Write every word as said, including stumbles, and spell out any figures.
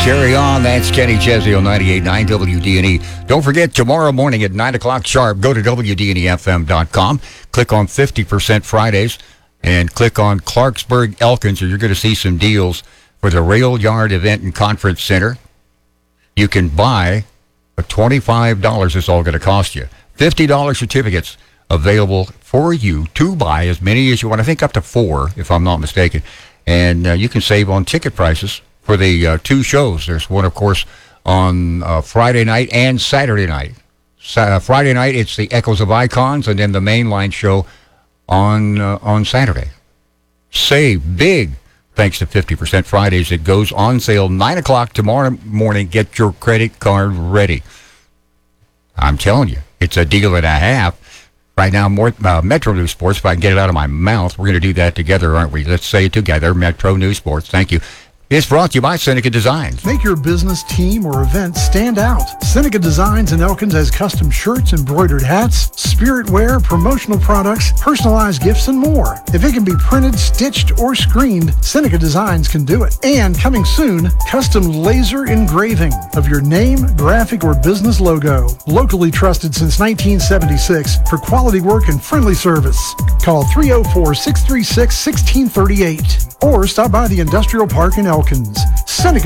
Carry on. That's Kenny Chesney on ninety-eight point nine W D N E. Don't forget, tomorrow morning at nine o'clock sharp, go to W D N E F M dot com, click on fifty percent Fridays, and click on Clarksburg Elkins, or you're going to see some deals for the Rail Yard Event and Conference Center. You can buy for twenty-five dollars. It's all going to cost you. fifty dollars certificates available for you to buy as many as you want. I think up to four, if I'm not mistaken. And uh, you can save on ticket prices for the uh, two shows. There's one, of course, on uh, Friday night and Saturday night. Sa- uh, Friday night, it's the Echoes of Icons, and then the mainline show on uh, on Saturday. Save big thanks to fifty percent Fridays. It goes on sale nine o'clock tomorrow morning. Get your credit card ready. I'm telling you, it's a deal and a half. Right now, more uh, Metro News Sports, if I can get it out of my mouth, we're going to do that together, aren't we? Let's say it together, Metro News Sports. Thank you. It's brought to you by Seneca Designs. Make your business, team, or event stand out. Seneca Designs in Elkins has custom shirts, embroidered hats, spirit wear, promotional products, personalized gifts, and more. If it can be printed, stitched, or screened, Seneca Designs can do it. And coming soon, custom laser engraving of your name, graphic, or business logo. Locally trusted since nineteen seventy-six for quality work and friendly service. Call three oh four, six three six, one six three eight or stop by the Industrial Park in Elkins. Seneca